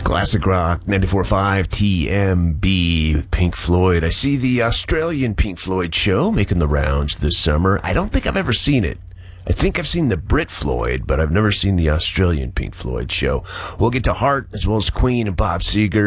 Classic Rock 94.5 TMB with Pink Floyd. I see the Australian Pink Floyd show making the rounds this summer. I don't think I've ever seen it. I think I've seen the Brit Floyd, but I've never seen the Australian Pink Floyd show. We'll get to Heart as well as Queen and Bob Seger.